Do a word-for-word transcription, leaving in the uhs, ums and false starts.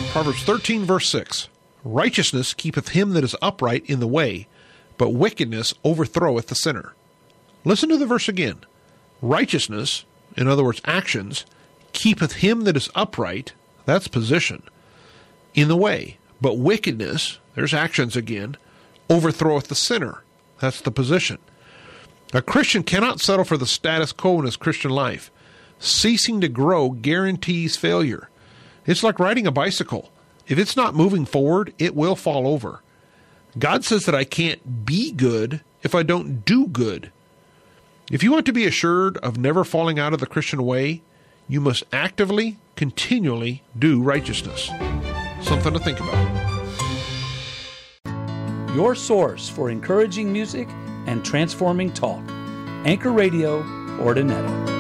Proverbs thirteen, verse six. Righteousness keepeth him that is upright in the way, but wickedness overthroweth the sinner. Listen to the verse again. Righteousness, in other words, actions, keepeth him that is upright, that's position, in the way. But wickedness, there's actions again, overthroweth the sinner. That's the position. A Christian cannot settle for the status quo in his Christian life. Ceasing to grow guarantees failure. It's like riding a bicycle. If it's not moving forward, it will fall over. God says that I can't be good if I don't do good. If you want to be assured of never falling out of the Christian way, you must actively, continually do righteousness. Something to think about. Your source for encouraging music and transforming talk. Anchor Radio, Ordinetto.